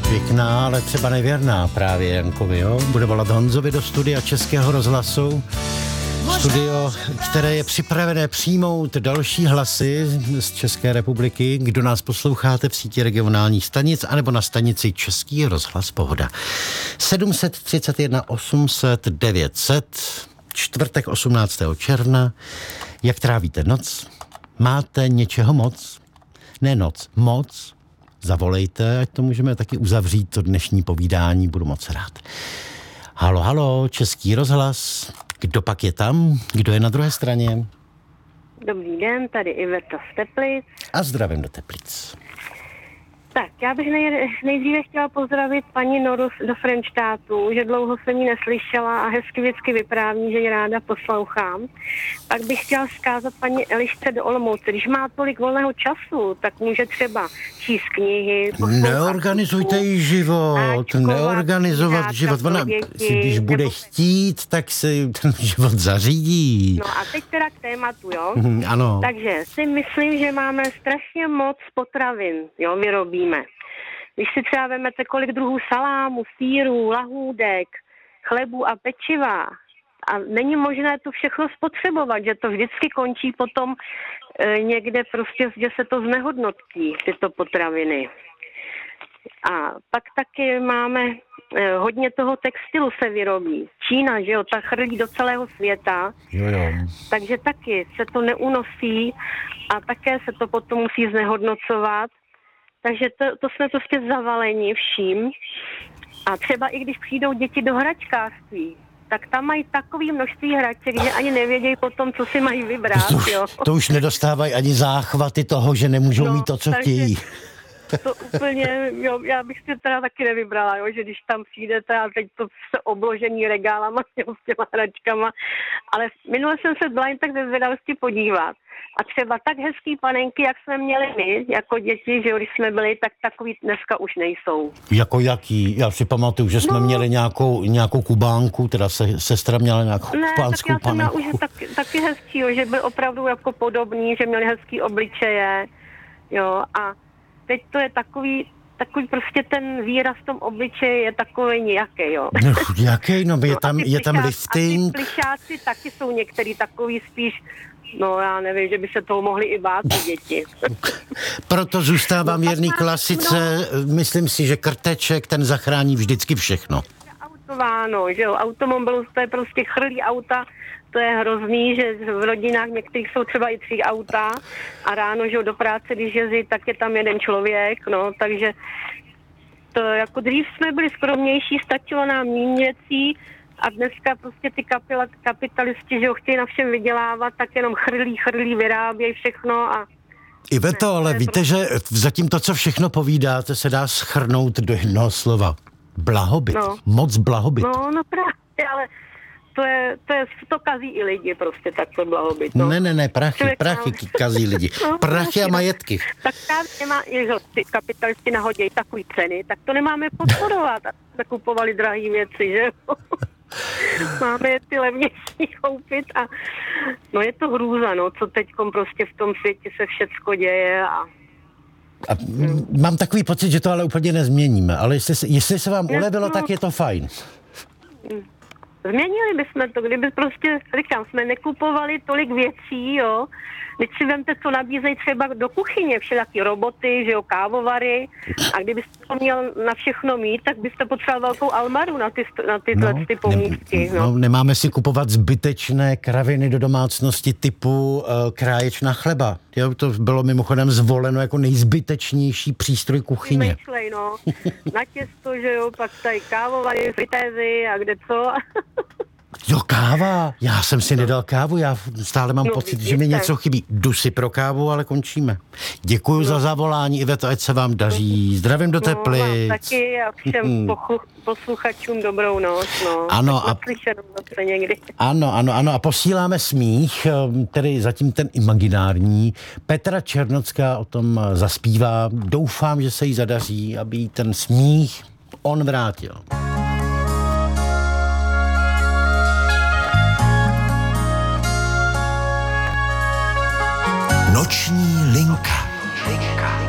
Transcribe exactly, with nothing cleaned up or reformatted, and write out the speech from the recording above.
Pěkná, ale třeba nevěrná právě Jankovi, jo? Bude volat Honzovi do studia Českého rozhlasu. Studio, které je připravené přijmout další hlasy z České republiky. Kdo nás posloucháte v síti regionálních stanic anebo na stanici Český rozhlas Pohoda. sedm set třicet jedna osm set devět set, čtvrtek osmnáctého června. Jak trávíte noc? Máte něčeho moc? Ne noc, moc. Zavolejte, ať to můžeme taky uzavřít, to dnešní povídání, budu moc rád. Halo, halo, Český rozhlas. Kdo pak je tam? Kdo je na druhé straně? Dobrý den, tady Iveta z Teplic. A zdravím do Teplic. Tak, já bych nej, nejdříve chtěla pozdravit paní Noru do Frenštátu, že dlouho jsem ji neslyšela a hezky vždycky vypráví, že ji ráda poslouchám. Pak bych chtěla vzkázat paní Elišce do Olomouce, když má tolik volného času, tak může třeba číst knihy. Neorganizujte jí život, neorganizovat život. Ona, si, když bude nebo... chtít, tak si ten život zařídí. No a teď teda k tématu, jo? Mm, ano. Takže si myslím, že máme strašně moc potravin, jo, vyrobí. Když si třeba vemete, kolik druhů salámu, sýrů, lahůdek, chlebu a pečiva a není možné to všechno spotřebovat, že to vždycky končí potom e, někde prostě, že se to znehodnotí, tyto potraviny. A pak taky máme e, hodně toho textilu se vyrobí. Čína, že jo, ta chrlí do celého světa, jo, jo. Takže taky se to neunosí a také se to potom musí znehodnocovat. Takže to, to jsme prostě zavaleni vším. A třeba i když přijdou děti do hračkářství, tak tam mají takové množství hraček, že ani nevědějí potom, co si mají vybrat. To už, jo. To už nedostávají ani záchvaty toho, že nemůžou no, mít to, co chtějí. To úplně, jo, já bych si teda taky nevybrala, jo, že když tam přijdete a teď to se obložený regálama jo, s těma hračkama. Ale minule jsem se byla jen tak ze zvědavosti podívat. A třeba tak hezký panenky, jak jsme měli my, jako děti, že když jsme byli, tak takový dneska už nejsou. Jako jaký? Já si pamatuju, že jsme no, měli nějakou, nějakou kubánku, teda se, sestra měla nějakou ne, kubánskou tak já panenku. Ne, už taky, taky hezký, jo, že byl opravdu jako podobný, že měli hezký obličeje, jo, a teď to je takový, takový prostě ten výraz v tom obličeji je takový nějaký, jo. No, jaký, no, je tam, no, je tam lifting. A ty plišáci taky jsou některý takový spíš, no já nevím, že by se toho mohli i bát ty děti. Proto zůstávám no, věrný klasice, no, myslím si, že krteček, ten zachrání vždycky všechno. Autováno, že jo, automobilus, to je prostě chrlí auta, to je hrozný, že v rodinách některých jsou třeba i tři auta a ráno, že jo, do práce, když jezdí, tak je tam jeden člověk, no, takže to jako dřív jsme byli skromnější, stačilo nám méně věcí a dneska prostě ty kapitalisti, že jo, chtějí na všem vydělávat, tak jenom chrlí, chrlí, vyrábějí všechno a... Iveto, ne, ale víte, prostě... že zatím to, co všechno povídáte, se dá shrnout do jednoho slova. Blahobyt. No. Moc blahobyt. No, no právě, ale to je, to je, to kazí i lidi prostě takhle blahobyt. No. Ne, ne, ne, prachy, Člověk prachy nám... kazí lidi. No, prachy a majetky. Tak právě nemá, že ty kapitalisti nahodějí takový ceny, tak to nemáme podporovat. A kupovali drahý věci, že máme je ty levnější koupit a no je to hrůza, no, co teďkom prostě v tom světě se všecko děje a A mám takový pocit, že to ale úplně nezměníme, ale jestli, jestli se vám ulevilo, no, tak je to fajn. Změnili bychom to, kdyby prostě, říkám, jsme nekupovali tolik věcí, jo. Teď si vemte, co nabízejí třeba do kuchyně, všelaky roboty, že jo, kávovary. A kdybyste to měl na všechno mít, tak byste potřeboval velkou almaru na ty, na ty, no, ty pomůcky. Ne, no. No, nemáme si kupovat zbytečné kraviny do domácnosti typu uh, kráječna chleba. Jo, to bylo mimochodem zvoleno jako nejzbytečnější přístroj kuchyně. Myšlej, no. Na těsto, že jo, pak tady kávovary, fritézy a kde co. Jo, káva. Já jsem si nedal kávu, já stále mám no, pocit, vidíte, že mi něco chybí. Jdu si pro kávu, ale končíme. Děkuji no. za zavolání, Iveto, ať se vám daří. Zdravím do Teplic. No, taky a všem pochu, posluchačům dobrou noc. No. Ano, a... někdy. ano, ano, ano. A posíláme smích, tedy zatím ten imaginární. Petra Černocká o tom zaspívá. Doufám, že se jí zadaří, aby jí ten smích on vrátil. Noční linka. linka.